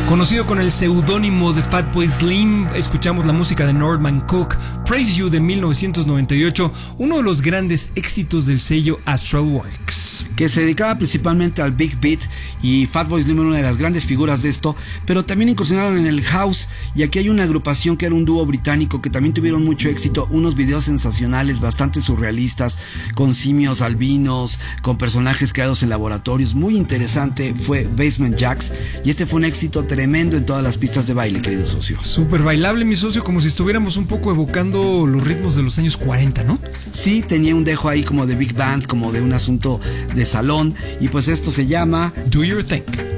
Conocido con el seudónimo de Fatboy Slim, escuchamos la música de Norman Cook, Praise You de 1998, uno de los grandes éxitos del sello Astral Works, que se dedicaba principalmente al Big Beat, y Fatboy Slim era una de las grandes figuras de esto, pero también incursionaron en el house, y aquí hay una agrupación que era un dúo británico que también tuvieron mucho éxito, unos videos sensacionales, bastante surrealistas, con simios albinos, con personajes creados en laboratorios. Muy interesante fue Basement Jaxx, y este fue un éxito tremendo en todas las pistas de baile, querido socio. Súper bailable, mi socio, como si estuviéramos un poco evocando los ritmos de los años 40, ¿no? Sí, tenía un dejo ahí como de big band, como de un asunto de salón, y pues esto se llama Do Your Thing.